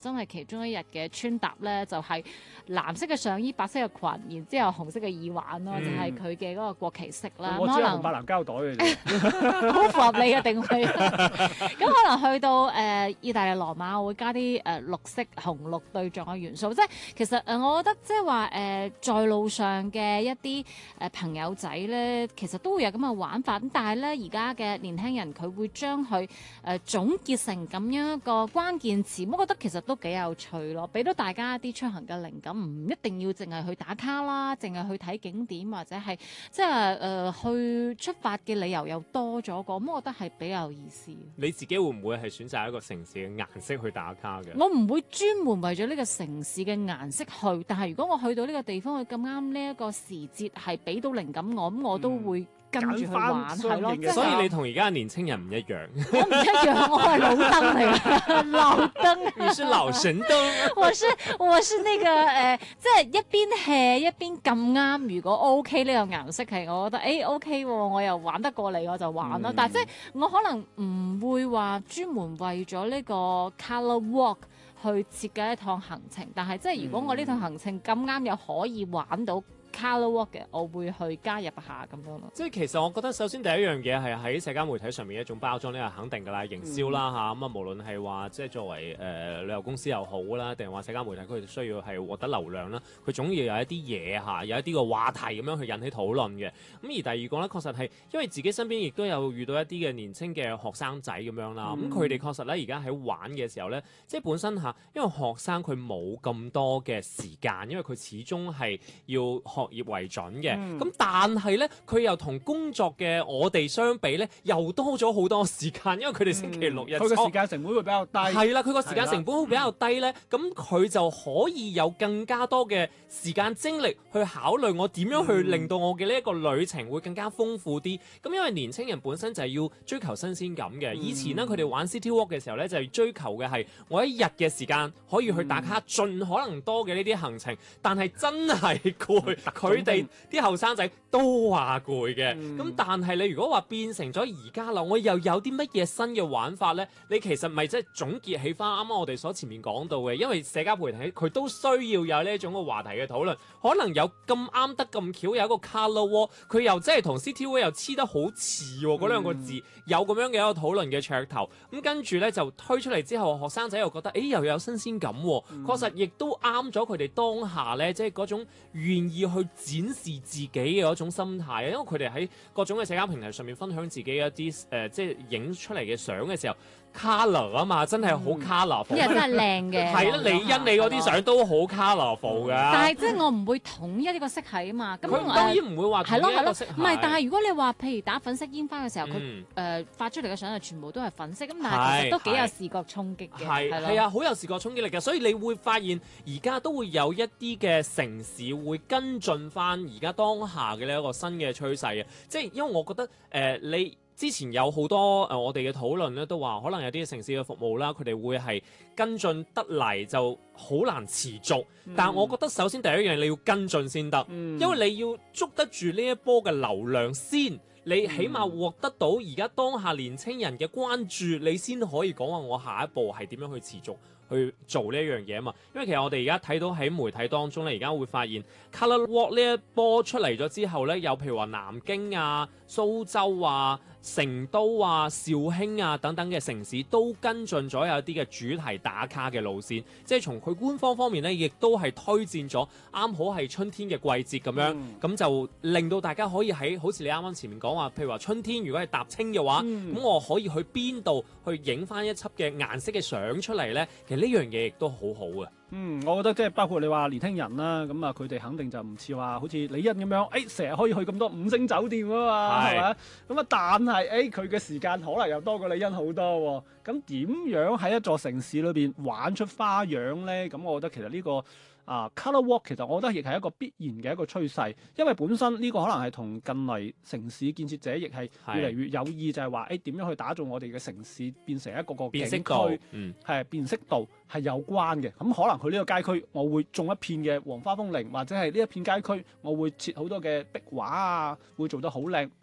真係其中一日嘅穿搭咧，就係藍色嘅上衣、白色嘅裙，然之後紅色嘅耳環咯，就係佢嘅嗰個國旗色啦。 我只係可能紅白藍膠袋嘅啫。 好符合你嘅定位。咁可能去到意大利羅馬，我會加啲綠色紅綠對撞嘅元素。即係其實我覺得即係話在路上嘅一啲朋友仔咧，其實都會有咁嘅玩法。咁但係咧，而家嘅年輕人佢會將佢總結成咁樣一個關鍵詞，我覺得其實都幾有趣咯，俾到大家一啲出行嘅靈感，唔一定要淨係去打卡啦，淨係去睇景點或者係即係去出發嘅理由又多咗個，咁我覺得係比較有意思。 你自己會唔會係選擇一個城市嘅顏色去打卡嘅？ 我唔會專門為咗呢個城市嘅顏色去，但係如果我去到呢個地方，佢咁啱呢一個時節係俾到靈感我，咁我都會跟住去玩，係咯。 所以你同而家嘅年青人唔一樣。 我唔一樣，我係老燈嚟嘅，老燈。 你是老神燈。 我是那個即係一邊 hea 一邊咁啱。如果 OK 呢個顏色係，我覺得OK 喎，我又玩得過你，我就玩咯。但係即係我可能唔會話專門為咗呢個 colour walk 去設計一趟行程，但係即係如果我呢趟行程咁啱又可以玩到Colour Walk 嘅，我會去加入下咁樣咯。 即係其實我覺得首先第一樣嘢係喺社交媒體上面一種包裝，呢個肯定㗎啦，營銷啦嚇。咁啊，無論係話即係作為旅遊公司又好啦，定係話社交媒體佢哋需要係獲得流量啦，佢總要有一啲嘢嚇，有一啲個話題咁樣去引起討論嘅。咁而第二個咧，確實係因為自己身邊亦都有遇到一啲嘅年輕嘅學生仔咁樣啦。咁佢哋確實咧而家喺玩嘅時候咧，即係本身嚇，因為學生佢冇咁多嘅時間，因為佢始終係要學業為準嘅，咁但係咧，佢又同工作嘅我哋相比咧，又多咗好多時間，因為佢哋星期六日佢個時間成本會比較低。 係啦，佢個時間成本會比較低咧，咁佢就可以有更加多嘅時間精力去考慮我點樣去令到我嘅呢一個旅程會更加豐富啲。咁因為年青人本身就係要追求新鮮感嘅，以前咧佢哋玩 City Walk 嘅時候咧，就係追求嘅係我一日嘅時間可以去打卡盡可能多嘅呢啲行程，但係真係攰，佢哋啲後生仔都話攰嘅，咁但係你如果話變成咗而家啦，我又有啲乜嘢新嘅玩法呢？你其實咪即係總結起翻啱啱我哋所前面講到嘅，因為社交媒體佢都需要有呢一種嘅話題嘅討論，可能有咁啱得咁巧有一個 Colour Walk，佢又真係同 City Walk 又黐得好似喎，嗰兩個字有咁樣嘅一個討論嘅噱頭，咁跟住呢，就推出嚟之後，學生仔又覺得又有新鮮感喎，確實亦都啱咗佢哋當下呢，即係嗰種願意去展示自己嘅嗰種心態啊，因為佢哋喺各種嘅社交平台上面分享自己一啲即係影出嚟嘅相嘅時候 ，colour 啊嘛，真係好 colourful， 啲人真係靚嘅。 係啦，李欣你嗰啲相都好 colourful 㗎。 但係即係我唔會統一呢個色系啊嘛。咁佢當然唔會話統一一個色系。 唔係，但係如果你話譬如打粉色煙花嘅時候，佢發出嚟嘅相係全部都係粉色，咁但係其實都幾有視覺衝擊嘅。 係啊，好有視覺衝擊力嘅，所以你會發現而家都會有一啲嘅城市會跟進翻而家當下嘅呢一個新嘅趨勢啊！即係因為我覺得你之前有好多我哋嘅討論咧，都話可能有啲城市嘅服務啦，佢哋會係跟進得嚟就好難持續。但係我覺得首先第一樣你要跟進先得，因為你要捉得住呢一波嘅流量先。你起碼獲得到而家當下年青人嘅關注，你先可以講話我下一步係點樣去持續去做呢一樣嘢啊嘛。因為其實我哋而家睇到喺媒體當中咧，而家會發現 Colour Walk 呢一波出嚟咗之後咧，有譬如話南京啊、蘇州啊、成都啊、肇慶啊等等嘅城市都跟進咗有啲嘅主題打卡嘅路線，即係從佢官方面咧，亦都係推薦咗啱好係春天嘅季節咁樣，咁就令到大家可以喺好似你啱啱前面講話，譬如話春天如果係踏青嘅話，咁我可以去邊度去影翻一輯嘅顏色嘅相出嚟呢？其實呢樣嘢亦都好好嘅。 我覺得即係包括你話年輕人啦，咁啊佢哋肯定就唔似話好似李欣咁樣，成日可以去咁多5星酒店啊嘛，係咪？咁啊，但係佢嘅時間可能又多過李欣好多喎。咁點樣喺一座城市裏邊玩出花樣咧？咁我覺得其實呢個Colour Walk 其實我覺得亦係一個必然嘅一個趨勢，因為本身呢個可能係同近嚟城市建設者亦係越嚟越有意，就係話點樣去打造我哋嘅城市變成一個景區，係辨識度係有關嘅。咁可能佢呢個街區，我會種一片嘅黃花風鈴，或者係呢一片街區，我會設好多嘅壁畫啊，會做得好靚。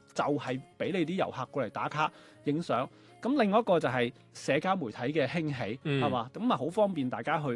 就係俾你啲遊客過嚟打卡影相。咁另外一個就係社交媒體嘅興起，係嘛？咁啊好方便大家去